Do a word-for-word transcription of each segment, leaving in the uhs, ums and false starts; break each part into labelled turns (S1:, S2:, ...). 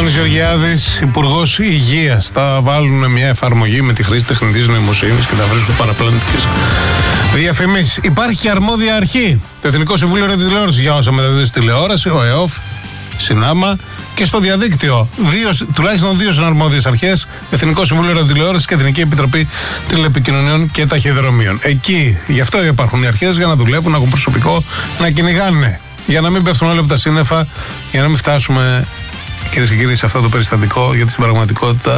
S1: Άδωνης Γεωργιάδης, Υπουργός Υγείας. Θα βάλουν μια εφαρμογή με τη χρήση τεχνητής νοημοσύνης και θα βρίσκουν παραπλανητικές διαφημίσεις. Υπάρχει και αρμόδια αρχή. Το Εθνικό Συμβούλιο Ραδιοτηλεόρασης για όσα μεταδίδει στη τηλεόραση, ο ΕΟΦ, Συνάμα και στο διαδίκτυο. Δύο, τουλάχιστον δύο συναρμόδιες αρχές, Εθνικό Συμβούλιο Ραδιοτηλεόρασης και Εθνική Επιτροπή Τηλεπικοινωνιών και Ταχυδρομείων. Εκεί, γι' αυτό υπάρχουν οι αρχές, για να δουλεύουν, να έχουν προσωπικό, να κυνηγάνε. Για να μην πέφτουν όλα από τα σύννεφα, για να μην φτάσουμε, κυρίες και κύριοι, σε αυτό το περιστατικό, γιατί στην πραγματικότητα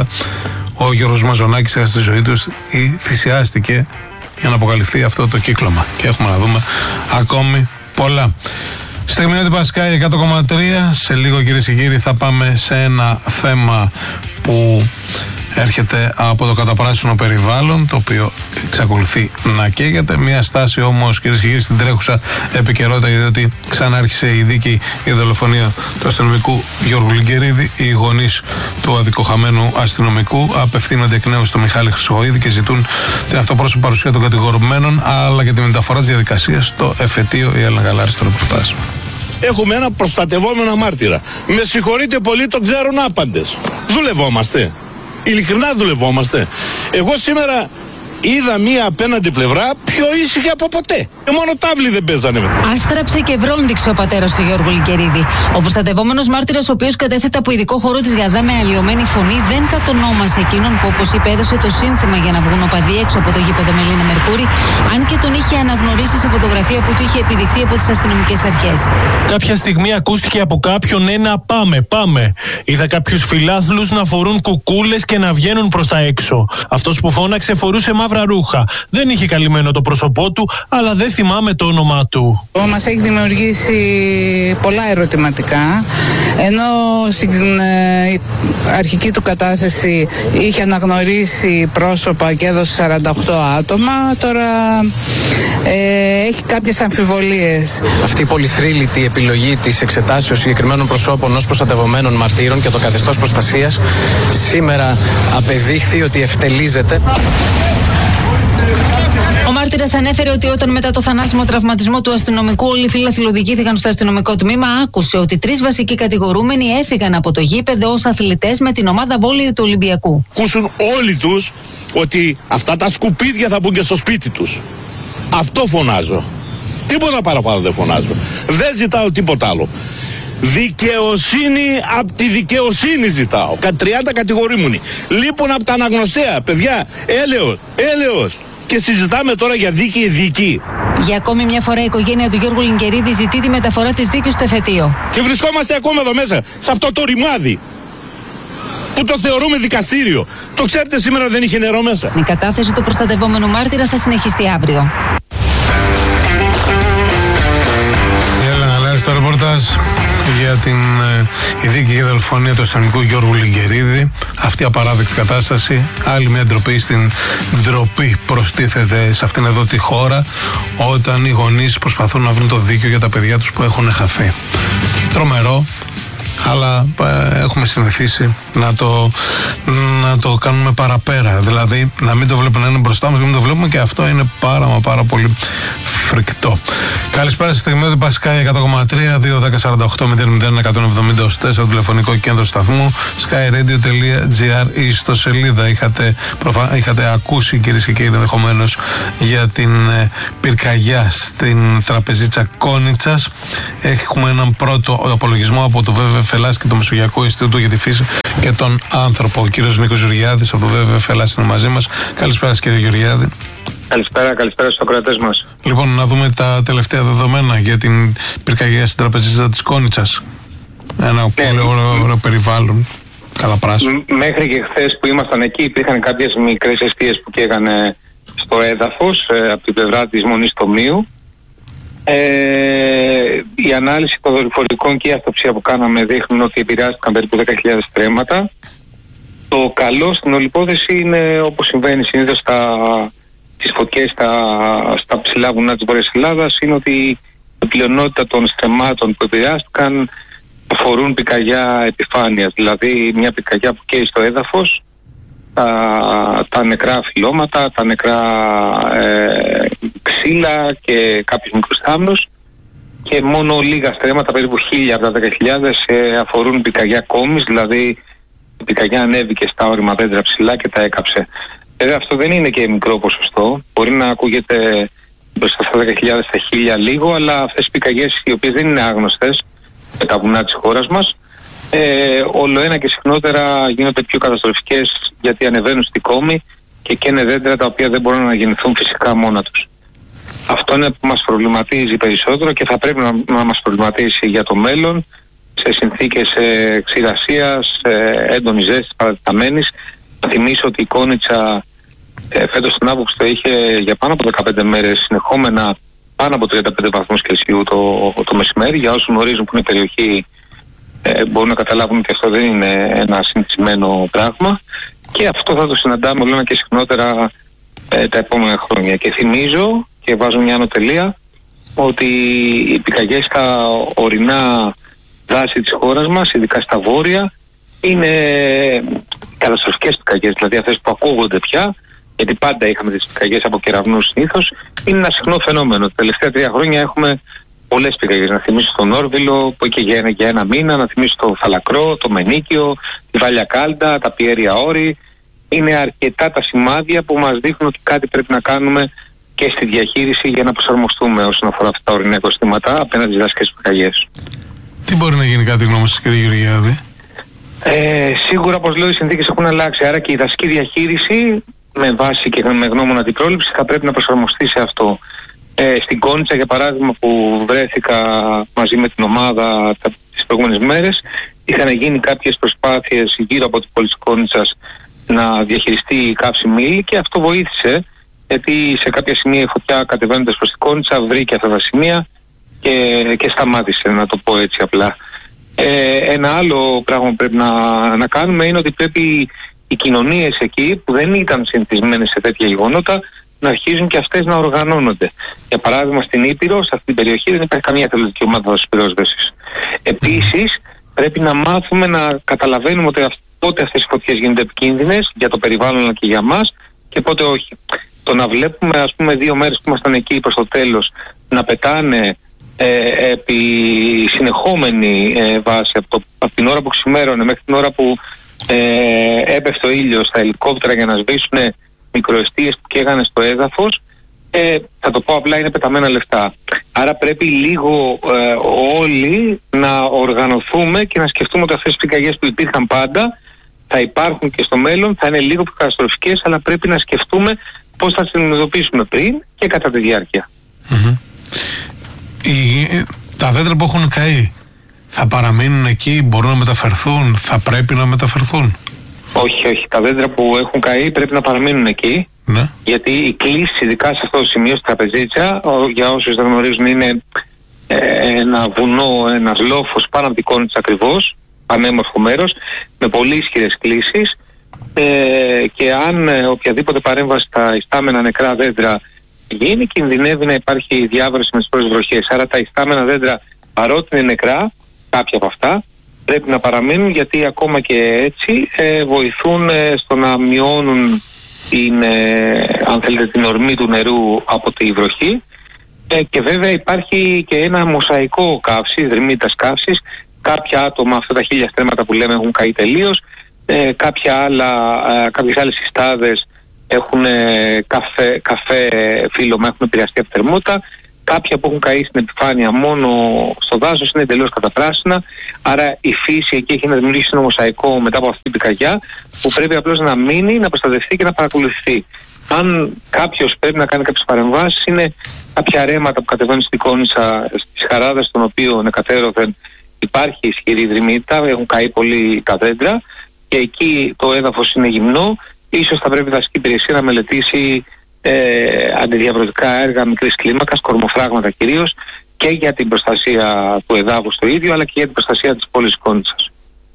S1: ο Γιώργος Μαζονάκης έχασε τη ζωή του ή θυσιάστηκε για να αποκαλυφθεί αυτό το κύκλωμα. Και έχουμε να δούμε ακόμη πολλά. Στεγμιώτη Πασκάη εκατό κόμμα τρία. Σε λίγο, κυρίες και κύριοι, θα πάμε σε ένα θέμα που έρχεται από το καταπράσινο περιβάλλον, το οποίο εξακολουθεί να καίγεται. Μια στάση όμως, κυρίες και κύριοι, στην τρέχουσα επικαιρότητα, διότι ξανάρχισε η δίκη για δολοφονία του αστυνομικού Γιώργου Λιγκερίδη. Οι γονείς του αδικοχαμένου αστυνομικού απευθύνονται εκ νέου στο Μιχάλη Χρυσοχοΐδη και ζητούν την αυτοπρόσωπη παρουσία των κατηγορουμένων, αλλά και τη μεταφορά της διαδικασίας στο εφετείο. Η Έλληνα Γαλάρη στο ρεπορτάζ.
S2: Έχουμε ένα προστατευόμενο μάρτυρα. Με συγχωρείτε πολύ, το ξέρουν άπαντες. Δουλευόμαστε. Ειλικρινά δουλευόμαστε. Εγώ σήμερα είδα μία απέναντι πλευρά πιο ήσυχη από ποτέ. Και μόνο τάβλοι δεν παίζανε.
S3: Άστραψε και βρόντιξε ο πατέρας του Γιώργου Λιγκερίδη. Ο προστατευόμενος μάρτυρας, ο οποίος κατέθεται από ειδικό χώρο της ΓΑΔΑ με αλλοιωμένη φωνή, δεν κατονόμασε εκείνον που, όπως είπε, έδωσε το σύνθημα για να βγουν οπαδοί έξω από το γήπεδο Μελίνα Μερκούρη, αν και τον είχε αναγνωρίσει σε φωτογραφία που του είχε επιδειχθεί από τις αστυνομικές αρχές.
S4: Κάποια στιγμή ακούστηκε από κάποιον ένα πάμε, πάμε. Είδα κάποιους φιλάθλους να φορούν κουκούλες και να βγαίνουν προς τα έξω. Αυτός που φώναξε φορούσε μαύρα ρούχα. Δεν είχε καλυμμένο το πρόσωπό του, αλλά δεν θυμάμαι το όνομά του.
S5: Μας έχει δημιουργήσει πολλά ερωτηματικά, ενώ στην ε, αρχική του κατάθεση είχε αναγνωρίσει πρόσωπα και έδωσε σαράντα οκτώ άτομα, τώρα ε, έχει κάποιες αμφιβολίες.
S6: Αυτή η πολυθρύλητη επιλογή της εξετάσεως συγκεκριμένων προσώπων ως προστατευομένων μαρτύρων και το καθεστώς προστασίας σήμερα απεδείχθη ότι ευτελίζεται.
S3: Ο μάρτυρας ανέφερε ότι όταν μετά το θανάσιμο τραυματισμό του αστυνομικού όλοι οι φίλαθλοι οδηγήθηκαν στο αστυνομικό τμήμα, άκουσε ότι τρεις βασικοί κατηγορούμενοι έφυγαν από το γήπεδο ως αθλητές με την ομάδα βόλεϊ του Ολυμπιακού.
S2: Ακούσουν όλοι τους ότι αυτά τα σκουπίδια θα μπουν και στο σπίτι τους. Αυτό φωνάζω. Τίποτα παραπάνω δεν φωνάζω. Δεν ζητάω τίποτα άλλο. Δικαιοσύνη από τη δικαιοσύνη ζητάω. τριάντα κατηγορούμενοι λείπουν από τα αναγνωστέα. Παιδιά, έλεος, έλεος. Και συζητάμε τώρα για δίκη δίκη.
S3: Για ακόμη μια φορά η οικογένεια του Γιώργου Λιγκερίδη ζητεί τη μεταφορά της δίκης στο εφετείο.
S2: Και βρισκόμαστε ακόμα εδώ μέσα, σε αυτό το ρημάδι που το θεωρούμε δικαστήριο. Το ξέρετε, σήμερα δεν είχε νερό μέσα.
S3: Η κατάθεση του προστατευόμενου μάρτυρα θα συνεχιστεί αύριο.
S1: Η Έλληνα Γαλάρη στο ρεπορτάζ για την ε, δίκη για δολοφονία του αστυνομικού Γιώργου Λιγκερίδη. Αυτή η απαράδεκτη κατάσταση, άλλη μια ντροπή στην ντροπή προστίθεται σε αυτήν εδώ τη χώρα, όταν οι γονείς προσπαθούν να βρουν το δίκιο για τα παιδιά τους που έχουν χαθεί. Τρομερό, αλλά ε, έχουμε συνηθίσει να το, να το κάνουμε παραπέρα. Δηλαδή να μην το βλέπουμε να είναι μπροστά μας και να μην το βλέπουμε, και αυτό είναι πάρα μα πάρα πολύ φρικτό. Καλησπέρα στη Στεγμιώτη Πασκάη εκατό κόμμα τρία, δύο δέκα σαράντα οκτώ μηδέν μηδέν εκατόν εβδομήντα τέσσερα, το τηλεφωνικό κέντρο σταθμού skyradio τελεία gr, η ιστοσελίδα. Είχατε, προφα... είχατε ακούσει, κυρίες και κύριοι, ενδεχομένως για την ε, πυρκαγιά στην τραπεζίτσα Κόνιτσας. Έχουμε έναν πρώτο απολογισμό από το ΒΒΕ Ελλάς και το Μεσογειακό Ινστιτούτο για τη Φύση και τον Άνθρωπο. Ο κύριος Νίκος Γεωργιάδης από το ΒΒΕ Ελλάς είναι μαζί μας. Καλησπέρα, κύριε Γεωργιάδη.
S7: Καλησπέρα, καλησπέρα στους ακροατές μας.
S1: Λοιπόν, να δούμε τα τελευταία δεδομένα για την πυρκαγιά στην τραπεζίτσα της Κόνιτσας. Ένα ναι, πολύ ωραίο, ωραίο περιβάλλον, καταπράσινο.
S7: Μέχρι και χθες που ήμασταν εκεί υπήρχαν κάποιες μικρές αιστείες που καίγανε στο έδαφος ε, από την πλευρά της Μονής Τομείου. Ε, η ανάλυση των δορυφορικών και η αυτοψία που κάναμε δείχνουν ότι επηρεάστηκαν περίπου δέκα χιλιάδες στρέμματα. Το καλό στην όλη υπόθεση είναι, όπως συμβαίνει συνήθως στα, στις φωτιές στα, στα ψηλά βουνά της Βόρειας Ελλάδας, είναι ότι η πλειονότητα των στρεμμάτων που επηρεάστηκαν αφορούν πυρκαγιά επιφάνειας, δηλαδή μια πυρκαγιά που καίει στο έδαφος, τα, τα νεκρά φυλλώματα, τα νεκρά ε, ξύλα και κάποιους μικρούς θάμνους, και μόνο λίγα στρέμματα, περίπου χίλια από τα δέκα χιλιάδες, ε, αφορούν πυρκαγιά κόμης, δηλαδή η πυρκαγιά ανέβηκε στα όρημα δέντρα ψηλά και τα έκαψε. Βέβαια αυτό δεν είναι και μικρό ποσοστό, μπορεί να ακούγεται μπροστά στα δέκα χιλιάδες στα χίλια λίγο, αλλά αυτές οι πυρκαγιές, οι οποίες δεν είναι άγνωστες με τα βουνά της χώρας μας, ε, όλο ένα και συχνότερα γίνονται πιο καταστροφικές, γιατί ανεβαίνουν στη κόμη και καίνε δέντρα τα οποία δεν μπορούν να γεννηθούν φυσικά μόνα τους. Αυτό είναι που μας προβληματίζει περισσότερο και θα πρέπει να, να μας προβληματίσει για το μέλλον, σε συνθήκες ε, ξηρασίας, ε, έντονης ζέστης, παρατεταμένης. Να θυμίσω ότι η Κόνιτσα ε, φέτος τον Αύγουστο είχε για πάνω από δεκαπέντε μέρες συνεχόμενα πάνω από τριάντα πέντε βαθμούς Κελσίου το, το μεσημέρι. Για όσους γνωρίζουν που είναι η περιοχή, ε, μπορούν να καταλάβουν ότι αυτό δεν είναι ένα συνηθισμένο πράγμα, και αυτό θα το συναντάμε όλο ένα και συχνότερα ε, τα επόμενα χρόνια. Και θυμίζω και βάζω μια ανωτελεία ότι οι πυρκαγιές στα ορεινά δάση της χώρας μας, ειδικά στα βόρεια, είναι καταστροφικές πυρκαγιές, δηλαδή αυτές που ακούγονται πια, γιατί πάντα είχαμε τις πυρκαγιές από κεραυνούς συνήθως, είναι ένα συχνό φαινόμενο. Τα τελευταία τρία χρόνια έχουμε πολλές πυρκαγιές. Να θυμίσω τον Όρβιλο που είχε για ένα, για ένα μήνα, να θυμίσω το Φαλακρό, το Μενίκιο, τη Βάλια Κάλντα, τα Πιέρια Όρη. Είναι αρκετά τα σημάδια που μας δείχνουν ότι κάτι πρέπει να κάνουμε και στη διαχείριση για να προσαρμοστούμε όσον αφορά αυτά τα ορεινά οικοσυστήματα απέναντι στις δασικές πυρκαγιές.
S1: Τι μπορεί να γίνει κάτι γνώμη σας, κύριε Γεωργιάδη?
S7: Ε, σίγουρα, όπως λέω, οι συνθήκες έχουν αλλάξει. Άρα και η δασική διαχείριση, με βάση και με γνώμονα την πρόληψη, θα πρέπει να προσαρμοστεί σε αυτό. Ε, στην Κόνιτσα, για παράδειγμα, που βρέθηκα μαζί με την ομάδα τις προηγούμενες μέρες, είχαν γίνει κάποιες προσπάθειες γύρω από την πόλη της Κόνιτσας να διαχειριστεί η καύσιμη ύλη, και αυτό βοήθησε, γιατί σε κάποια σημεία η φωτιά, κατεβαίνοντας προς την Κόνιτσα, βρήκε αυτά τα σημεία και, και σταμάτησε, να το πω έτσι απλά. Ε, ένα άλλο πράγμα που πρέπει να, να κάνουμε είναι ότι πρέπει οι κοινωνίες εκεί που δεν ήταν συνηθισμένες σε τέτοια γεγονότα να αρχίζουν και αυτές να οργανώνονται. Για παράδειγμα, στην Ήπειρο, σε αυτή την περιοχή, δεν υπάρχει καμία εθελοντική ομάδα δάσης πυρόσβεσης. Επίσης, πρέπει να μάθουμε να καταλαβαίνουμε ότι πότε αυτές οι φωτιές γίνονται επικίνδυνες για το περιβάλλον αλλά και για μας και πότε όχι. Το να βλέπουμε, ας πούμε, δύο μέρες που ήμασταν εκεί προς το τέλος να πετάνε ε, επί συνεχόμενη ε, βάση από, το, από την ώρα που ξημέρωνε μέχρι την ώρα που ε, έπεφτε ο ήλιος στα ελικόπτερα για να σβήσουν μικροεστίες που καίγανε στο έδαφος, ε, θα το πω απλά, είναι πεταμένα λεφτά. Άρα πρέπει λίγο ε, όλοι να οργανωθούμε και να σκεφτούμε ότι αυτές τις πυρκαγιές που υπήρχαν πάντα θα υπάρχουν και στο μέλλον, θα είναι λίγο πιο καταστροφικές, αλλά πρέπει να σκεφτούμε πώς θα τις αντιμετωπίσουμε πριν και κατά τη διάρκεια.
S1: Mm-hmm. Οι, τα δέντρα που έχουν καεί θα παραμείνουν εκεί, μπορούν να μεταφερθούν, θα πρέπει να μεταφερθούν?
S7: Όχι, όχι. Τα δέντρα που έχουν καεί πρέπει να παραμείνουν εκεί. Ναι. Γιατί η κλίση, ειδικά σε αυτό το σημείο, στη Τραπεζίτσα, για όσους δεν γνωρίζουν, είναι ε, ένα βουνό, ένας λόφος πάνω από την Κόνιτσα ακριβώς, πανέμορφο μέρος, με πολύ ισχυρές κλίσεις. Ε, και αν ε, οποιαδήποτε παρέμβαση στα ιστάμενα νεκρά δέντρα γίνει, κινδυνεύει να υπάρχει διάβρωση με τις πρώτες βροχές. Άρα τα ιστάμενα δέντρα, παρότι είναι νεκρά, κάποια από αυτά, πρέπει να παραμείνουν, γιατί ακόμα και έτσι ε, βοηθούν ε, στο να μειώνουν την, ε, αν θέλετε, την ορμή του νερού από τη βροχή. Ε, και βέβαια υπάρχει και ένα μοσαϊκό καύσης, δρυμύτητας καύσης. Κάποια άτομα, αυτά τα χίλια στρέμματα που λέμε, έχουν καεί τελείως. Ε, κάποια άλλα, ε, κάποιες άλλες συστάδες έχουν ε, καφέ, καφέ φύλλωμα, έχουν επηρεαστεί από θερμότητα. Κάποια που έχουν καεί στην επιφάνεια μόνο στο δάσος είναι εντελώς καταπράσινα. Άρα η φύση εκεί έχει να δημιουργήσει ένα μοσαϊκό μετά από αυτή την πυρκαγιά, που πρέπει απλώς να μείνει, να προστατευτεί και να παρακολουθηθεί. Αν κάποιος πρέπει να κάνει κάποιες παρεμβάσεις, είναι κάποια ρέματα που κατεβαίνουν στην Κόνιτσα, στις χαράδες των οποίων εκατέρωθεν υπάρχει ισχυρή δρυμύτητα, έχουν καεί πολύ τα δέντρα και εκεί το έδαφος είναι γυμνό. Ίσως θα πρέπει η δασική υπηρεσία να μελετήσει ε, αντιδιαβρωτικά έργα μικρής κλίμακας, κορμοφράγματα κυρίως, και για την προστασία του εδάφους το ίδιο, αλλά και για την προστασία της πόλης Κόνιτσας.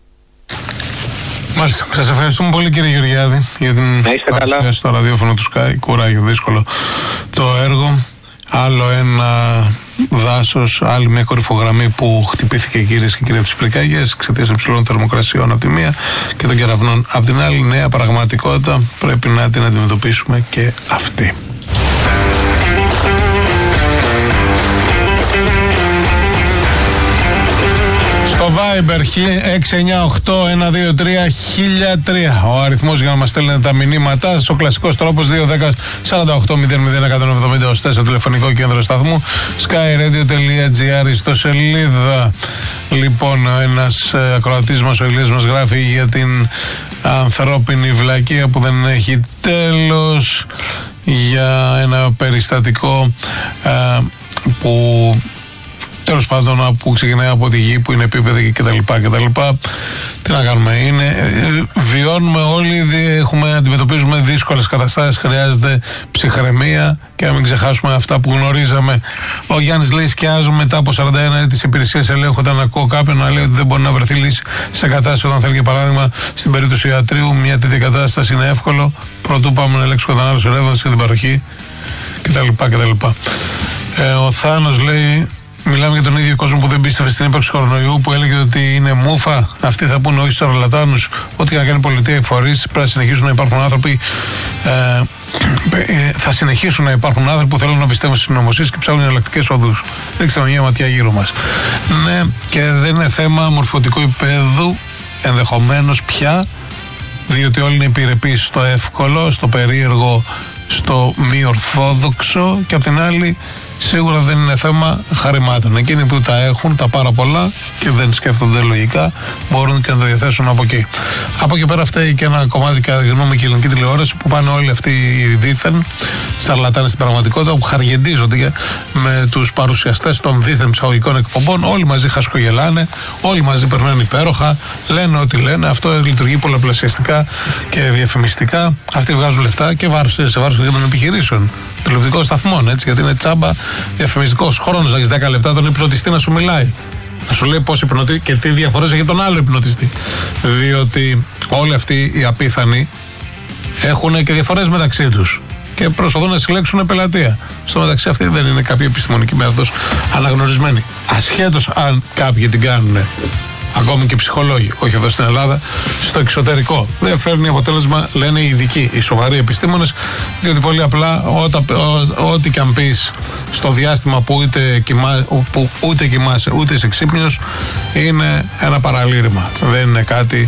S1: Μάλιστα. Σας ευχαριστούμε πολύ, κύριε Γεωργιάδη, για την παρουσία στο ραδιόφωνο του Sky. Κουράγιο, δύσκολο το έργο. Άλλο ένα δάσος, άλλη μια κορυφογραμμή που χτυπήθηκε, κυρίες και κύριοι, από τις πυρκαγιές εξαιτίας υψηλών θερμοκρασιών από τη μία και των κεραυνών από την άλλη. Νέα πραγματικότητα, πρέπει να την αντιμετωπίσουμε και αυτή. Viber έξι εννιά οκτώ ένα δύο τρία χίλια τρία. Ο αριθμός για να μας στέλνετε τα μηνύματά σας. Ο κλασικός τρόπος δύο ένα μηδέν σαράντα οκτώ μηδέν μηδέν εκατόν εβδομήντα τέσσερα τηλεφωνικό κέντρο σταθμού skyradio.gr στο σελίδα. Λοιπόν, ένας ακροατής μας, ο Ηλίας μας γράφει για την ανθρώπινη βλακεία που δεν έχει τέλος, για ένα περιστατικό α, που τέλος πάντων που ξεκινάει από τη γη που είναι επίπεδη κτλ. κτλ. Τι να κάνουμε, είναι, βιώνουμε όλοι, έχουμε, αντιμετωπίζουμε δύσκολες καταστάσεις, χρειάζεται ψυχραιμία και να μην ξεχάσουμε αυτά που γνωρίζαμε. Ο Γιάννης λέει: σκιάζω μετά από σαράντα ένα έτη της υπηρεσίας ελέγχου όταν ακούω κάποιον να λέει ότι δεν μπορεί να βρεθεί λύση σε κατάσταση όταν θέλει, για παράδειγμα, στην περίπτωση ιατρίου, μια τέτοια κατάσταση είναι εύκολο. Πρωτού πάμε να ελέγξουμε κατανάλωση ρεύματος και την παροχή κτλ. κτλ. Ε, ο Θάνος λέει: μιλάμε για τον ίδιο κόσμο που δεν πίστευε στην ύπαρξη κορονοϊού, που έλεγε ότι είναι μούφα. Αυτοί θα πούνε όχι στους αρλατάνους. Ό,τι και να κάνει η πολιτεία, οι φορείς πρέπει να συνεχίσουν να υπάρχουν άνθρωποι. Ε, ε, θα συνεχίσουν να υπάρχουν άνθρωποι που θέλουν να πιστεύουν στις συνωμοσίες και ψάχνουν εναλλακτικές οδούς. Ρίξαμε μια ματιά γύρω μας. Ναι, και δεν είναι θέμα μορφωτικού επίπεδου, ενδεχομένως πια, διότι όλοι είναι επιρρεπείς στο εύκολο, στο περίεργο, στο μη ορθόδοξο, και απ' την άλλη σίγουρα δεν είναι θέμα χρημάτων. Εκείνοι που τα έχουν, τα πάρα πολλά και δεν σκέφτονται λογικά, μπορούν και να τα διαθέσουν από εκεί. Από εκεί πέρα φταίει και ένα κομμάτι, κατά τη γνώμη, και η ελληνική τηλεόραση, που πάνε όλοι αυτοί οι δίθεν σαρλατάνες στην πραγματικότητα, που χαργεντίζονται με τους παρουσιαστές των δίθεν ψυχολογικών εκπομπών. Όλοι μαζί χασκογελάνε, όλοι μαζί περνάνε υπέροχα, λένε ό,τι λένε. Αυτό λειτουργεί πολλαπλασιαστικά και διαφημιστικά. Αυτοί βγάζουν λεφτά και βάρος, σε βάρος των επιχειρήσεων, τηλεοπτικών σταθμών, έτσι, γιατί είναι τσάμπα διαφημιστικός χρόνος. Να έχεις δέκα λεπτά τον υπνοτιστή να σου μιλάει, να σου λέει πώς υπνοτιστή και τι διαφορές έχει τον άλλο υπνοτιστή. Διότι όλοι αυτοί οι απίθανοι έχουν και διαφορές μεταξύ τους και προσπαθούν να συλλέξουν πελατεία. Στο μεταξύ, αυτή δεν είναι κάποια επιστημονική μέθοδος αναγνωρισμένη. Ασχέτως αν κάποιοι την κάνουν, ακόμη και ψυχολόγοι, όχι εδώ στην Ελλάδα, στο εξωτερικό. Δεν φέρνει αποτέλεσμα, λένε οι ειδικοί, οι σοβαροί επιστήμονες, διότι πολύ απλά ό,τι και αν πεις στο διάστημα που ούτε, κοιμά, που ούτε κοιμάσαι ούτε είσαι ξύπνιος, είναι ένα παραλήρημα. Δεν είναι κάτι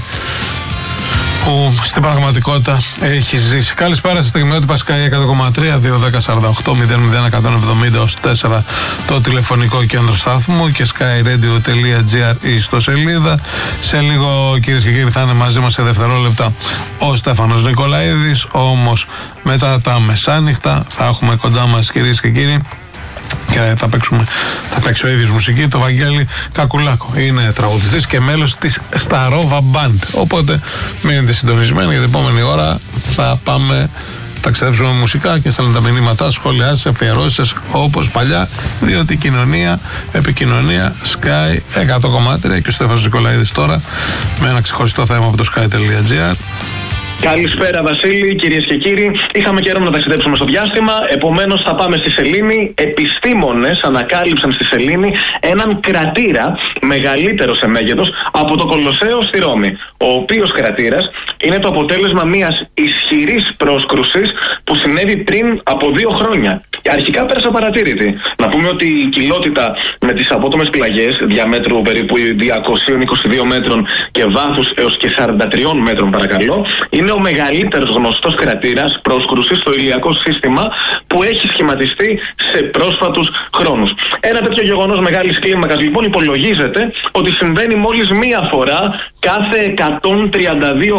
S1: που στην πραγματικότητα έχει ζήσει. Καλησπέρα στα στιγμιότυπα Sky εκατό κόμμα τρία, δύο ένα μηδέν σαράντα οκτώ μηδέν μηδέν εκατόν εβδομήντα τέσσερα το τηλεφωνικό κέντρο σταθμού και skyradio.gr στο σελίδα. Σε λίγο, κυρίες και κύριοι, θα είναι μαζί μας σε δευτερόλεπτα ο Στέφανος Νικολαίδης. Όμως μετά τα μεσάνυχτα θα έχουμε κοντά μας, κυρίες και κύριοι, και θα, παίξουμε, θα παίξει ο ίδιος μουσική, το Βαγγέλη Κακουλάκο. Είναι τραγουδιστής και μέλος της Σταρόβα Band. Οπότε μείνετε συντονισμένοι, για την επόμενη ώρα θα πάμε, ταξιδέψουμε μουσικά και στέλνετε τα μηνύματά, σχόλιά σας, αφιερώσεις όπως παλιά, διότι η κοινωνία, επικοινωνία, Sky εκατό κόμμα τρία και ο Στέφανος Νικολαίδης τώρα με ένα ξεχωριστό θέμα από το sky.gr.
S8: Καλησπέρα Βασίλη, κυρίες και κύριοι. Είχαμε καιρό να ταξιδέψουμε στο διάστημα, επομένως θα πάμε στη Σελήνη. Επιστήμονες ανακάλυψαν στη Σελήνη έναν κρατήρα μεγαλύτερο σε μέγεθος από το Κολοσσέο στη Ρώμη. Ο οποίος κρατήρας είναι το αποτέλεσμα μιας ισχυρής πρόσκρουσης που συνέβη πριν από δύο χρόνια. Αρχικά πέρασε απαρατήρητη. Να πούμε ότι η κοιλότητα με τις απότομες πλαγιές διαμέτρου περίπου διακόσια είκοσι δύο μέτρων και βάθους έως και σαράντα τρία μέτρων, παρακαλώ, είναι ο μεγαλύτερος γνωστός κρατήρας πρόσκρουσης στο ηλιακό σύστημα που έχει σχηματιστεί σε πρόσφατους χρόνους. Ένα τέτοιο γεγονός μεγάλης κλίμακας λοιπόν υπολογίζεται ότι συμβαίνει μόλις μία φορά κάθε εκατόν τριάντα δύο